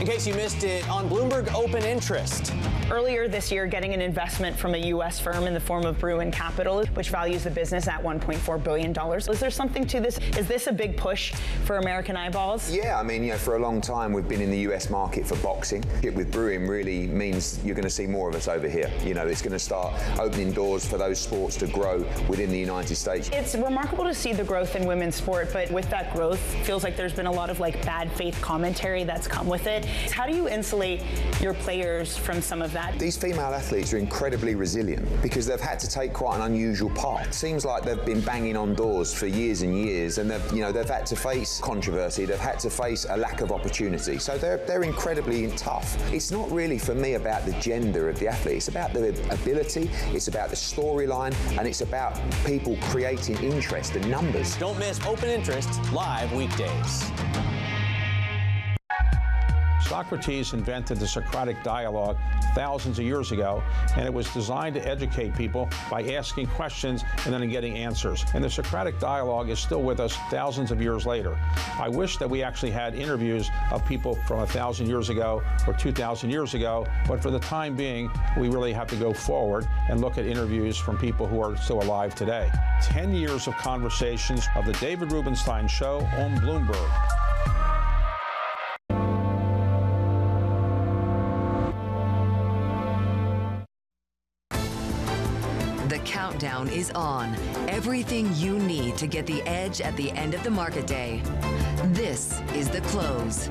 In case you missed it, on Bloomberg Open Interest. Earlier this year, getting an investment from a U.S. firm in the form of Bruin Capital, which values the business at $1.4 billion. Is there something to this? Is this a big push for American eyeballs? Yeah, I mean, for a long time we've been in the U.S. market for boxing. It with Bruin really means you're going to see more of us over here. It's going to start opening doors for those sports to grow within the United States. It's remarkable to see the growth in women's sport, but with that growth, feels like there's been a lot of bad faith commentary that's come with it. How do you insulate your players from some of that? These female athletes are incredibly resilient because they've had to take quite an unusual path. It seems like they've been banging on doors for years and years, and they've had to face controversy. They've had to face a lack of opportunity. So they're incredibly tough. It's not really for me about the gender of the athlete. It's about the ability. It's about the storyline, and it's about people creating interest and numbers. Don't miss Open Interest live weekdays. Socrates invented the Socratic dialogue thousands of years ago, and it was designed to educate people by asking questions and then getting answers. And the Socratic dialogue is still with us thousands of years later. I wish that we actually had interviews of people from 1,000 years ago or 2,000 years ago, but for the time being, we really have to go forward and look at interviews from people who are still alive today. 10 years of conversations of the David Rubenstein Show on Bloomberg. Countdown is on. Everything you need to get the edge at the end of the market day. This is the close.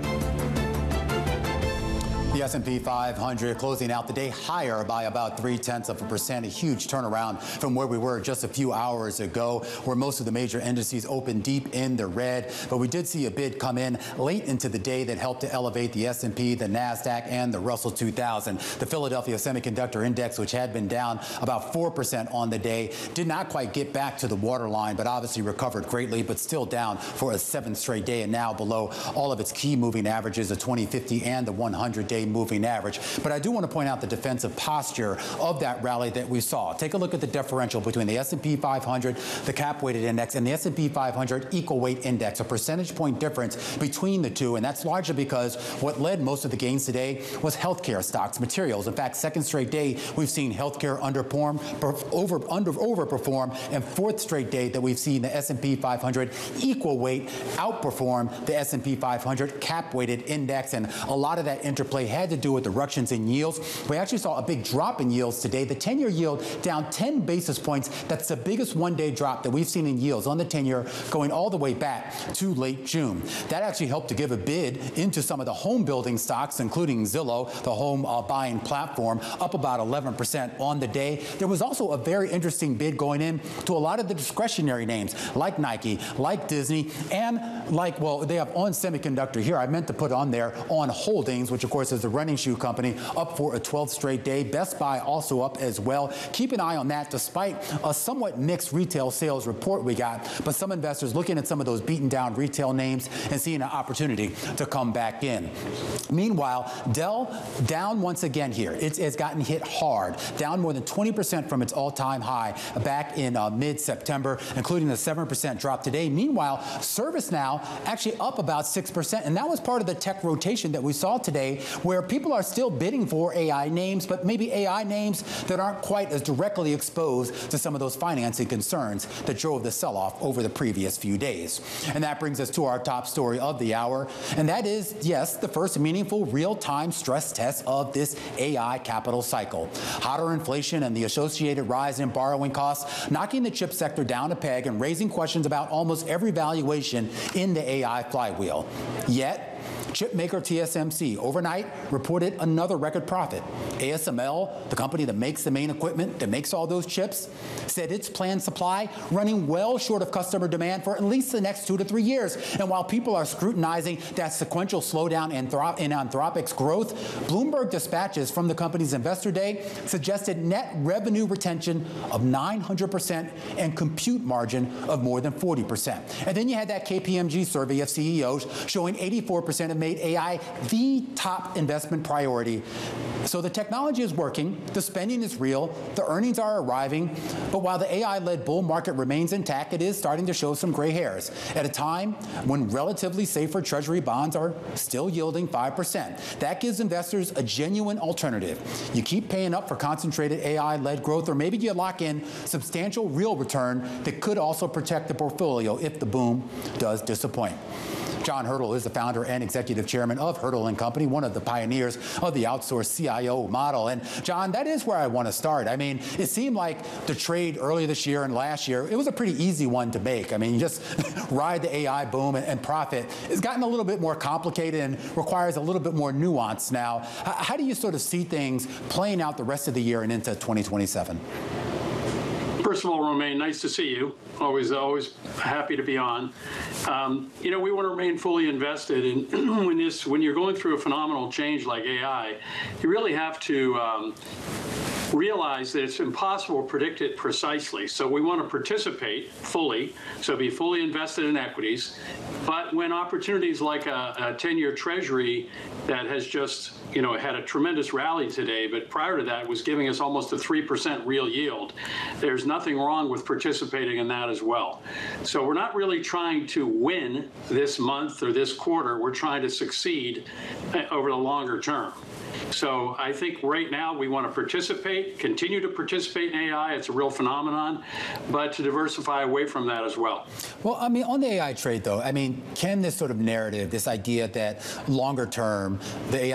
The S&P 500 closing out the day higher by about 0.3%, a huge turnaround from where we were just a few hours ago, where most of the major indices opened deep in the red. But we did see a bid come in late into the day that helped to elevate the S&P, the NASDAQ, and the Russell 2000. The Philadelphia Semiconductor Index, which had been down about 4% on the day, did not quite get back to the waterline, but obviously recovered greatly, but still down for a 7th straight day and now below all of its key moving averages, the 20-50 and the 100-day moving average. But I do want to point out the defensive posture of that rally that we saw. Take a look at the differential between the S&P 500, the cap-weighted index, and the S&P 500 equal weight index, a percentage point difference between the two, and that's largely because what led most of the gains today was healthcare stocks, materials. In fact, 2nd straight day we've seen healthcare overperform, and 4th straight day that we've seen the S&P 500 equal weight outperform the S&P 500 cap-weighted index, and a lot of that interplay had to do with the reductions in yields. We actually saw a big drop in yields today. The 10-year yield down 10 basis points. That's the biggest one-day drop that we've seen in yields on the 10-year going all the way back to late June. That actually helped to give a bid into some of the home building stocks, including Zillow, the home buying platform, up about 11% on the day. There was also a very interesting bid going in to a lot of the discretionary names like Nike, like Disney, and they have On Semiconductor here. I meant to put on there On Holdings, which of course is the running shoe company, up for a 12th straight day. Best Buy also up as well. Keep an eye on that despite a somewhat mixed retail sales report we got, but some investors looking at some of those beaten down retail names and seeing an opportunity to come back in. Meanwhile, Dell down once again here. It's gotten hit hard, down more than 20% from its all-time high back in mid-September, including a 7% drop today. Meanwhile, ServiceNow actually up about 6%, and that was part of the tech rotation that we saw today, where people are still bidding for AI names, but maybe AI names that aren't quite as directly exposed to some of those financing concerns that drove the sell-off over the previous few days. And that brings us to our top story of the hour, and that is, yes, the first meaningful real-time stress test of this AI capital cycle. Hotter inflation and the associated rise in borrowing costs knocking the chip sector down a peg and raising questions about almost every valuation in the AI flywheel. Yet, chip maker TSMC overnight reported another record profit. ASML, the company that makes the main equipment that makes all those chips, said its planned supply running well short of customer demand for at least the next 2 to 3 years. And while people are scrutinizing that sequential slowdown in Anthropic's growth, Bloomberg dispatches from the company's investor day suggested net revenue retention of 900% and compute margin of more than 40%. And then you had that KPMG survey of CEOs showing 84% have made AI the top investment investment priority. So the technology is working, the spending is real, the earnings are arriving, but while the AI-led bull market remains intact, it is starting to show some gray hairs at a time when relatively safer Treasury bonds are still yielding 5%. That gives investors a genuine alternative. You keep paying up for concentrated AI-led growth, or maybe you lock in substantial real return that could also protect the portfolio if the boom does disappoint. John Hurdle is the founder and executive chairman of Hurdle & Company, one of the pioneers of the outsourced CIO model. And John, that is where I want to start. I mean, it seemed like the trade earlier this year and last year, it was a pretty easy one to make. I mean, you just ride the AI boom and profit. It's gotten a little bit more complicated and requires a little bit more nuance now. How do you sort of see things playing out the rest of the year and into 2027? First of all, Romain, nice to see you. Always happy to be on. You know, we want to remain fully invested in when you're going through a phenomenal change like AI, you really have to realize that it's impossible to predict it precisely. So we want to participate fully, so be fully invested in equities. But when opportunities like a 10-year Treasury that has just, you know, had a tremendous rally today, but prior to that was giving us almost a 3% real yield, there's nothing wrong with participating in that as well. So we're not really trying to win this month or this quarter. We're trying to succeed over the longer term. So I think right now we want to participate, continue to participate in AI. It's a real phenomenon, but to diversify away from that as well. Well, I mean, on the AI trade, though, I mean, can this sort of narrative, this idea that longer term, the AI